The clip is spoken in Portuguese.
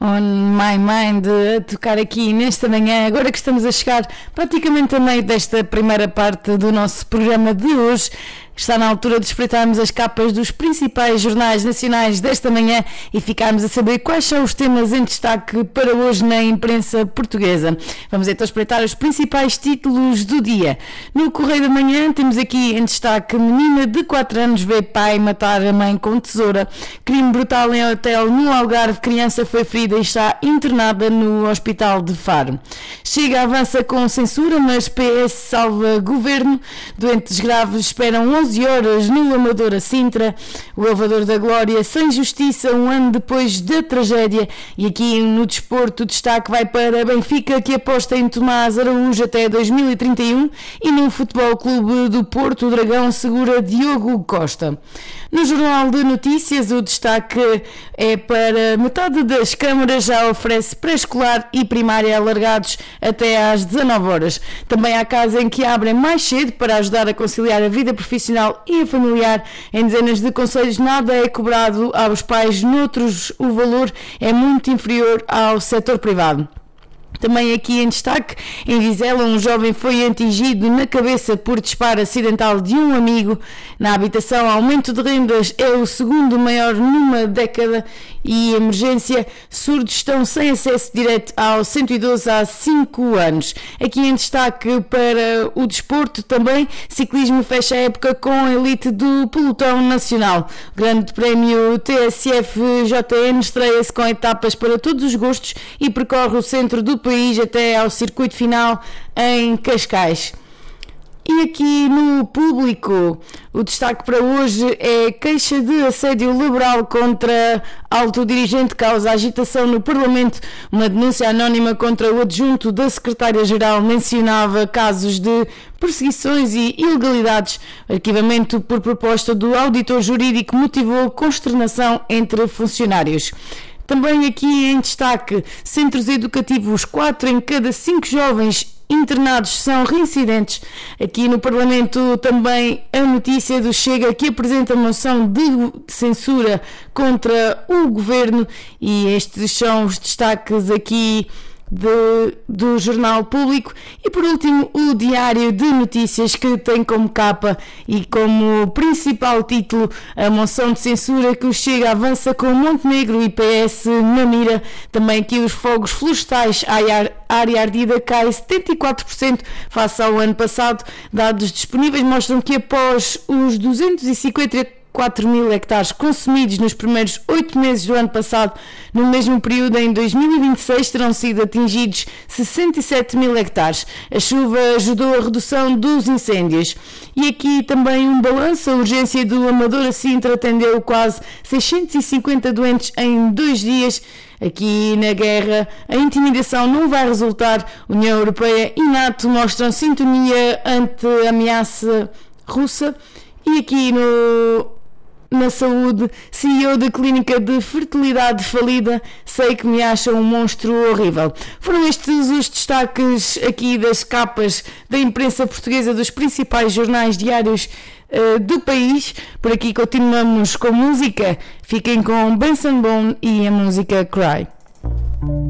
On My Mind a tocar aqui nesta manhã, agora que estamos a chegar praticamente a meio desta primeira parte do nosso programa de hoje. Está na altura de espreitarmos as capas dos principais jornais nacionais desta manhã e ficarmos a saber quais são os temas em destaque para hoje na imprensa portuguesa. Vamos então espreitar os principais títulos do dia. No Correio da Manhã temos aqui em destaque: menina de 4 anos vê pai matar a mãe com tesoura. Crime brutal em hotel no Algarve, criança foi ferida e está internada no hospital de Faro. Chega avança com censura, mas PS salva governo. Doentes graves esperam 11 horas no Amadora Sintra. O elevador da Glória sem justiça, um ano depois da tragédia. E aqui no desporto o destaque vai para Benfica, que aposta em Tomás Araújo até 2031, e no Futebol Clube do Porto o Dragão segura Diogo Costa. No Jornal de Notícias o destaque é para metade das câmaras já oferece pré-escolar e primária alargados até às 19 horas. Também há casos em que abrem mais cedo para ajudar a conciliar a vida profissional e a familiar. Em dezenas de concelhos nada é cobrado aos pais, noutros o valor é muito inferior ao setor privado. Também aqui em destaque, em Vizela, um jovem foi atingido na cabeça por disparo acidental de um amigo. Na habitação, aumento de rendas é o segundo maior numa década e emergência. Surdos estão sem acesso direto ao 112 há 5 anos. Aqui em destaque para o desporto também, ciclismo fecha a época com a elite do pelotão nacional. O Grande Prémio TSF-JN estreia-se com etapas para todos os gostos e percorre o centro do país até ao circuito final em Cascais. E aqui no Público, o destaque para hoje é queixa de assédio laboral contra alto dirigente causa agitação no Parlamento. Uma denúncia anónima contra o adjunto da Secretária-Geral mencionava casos de perseguições e ilegalidades. Arquivamento por proposta do auditor jurídico motivou consternação entre funcionários. Também aqui em destaque, centros educativos, 4 em cada 5 jovens internados são reincidentes. Aqui no Parlamento também a notícia do Chega, que apresenta moção de censura contra o Governo, e estes são os destaques aqui do Jornal Público. E por último o Diário de Notícias, que tem como capa e como principal título a moção de censura que o Chega avança com Montenegro e PS na mira. Também aqui os fogos florestais, a área ardida cai 74% face ao ano passado. Dados disponíveis mostram que após os 254 mil hectares consumidos nos primeiros 8 meses do ano passado, no mesmo período em 2026 terão sido atingidos 67 mil hectares. A chuva ajudou a redução dos incêndios. E aqui também um balanço: a urgência do Amadora Sintra atendeu quase 650 doentes em 2 dias. Aqui na guerra a intimidação não vai resultar. União Europeia e NATO mostram sintonia ante a ameaça russa. E aqui na saúde, CEO da clínica de fertilidade falida, sei que me acham um monstro horrível. Foram estes os destaques aqui das capas da imprensa portuguesa dos principais jornais diários do país. Por aqui continuamos com música. Fiquem com Benson Boone e a música Cry.